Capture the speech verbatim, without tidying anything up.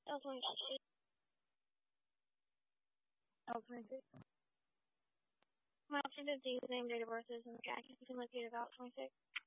L twenty-six. L twenty-six. My alternate date, name, date of birth is in the jacket. You can locate about twenty-six.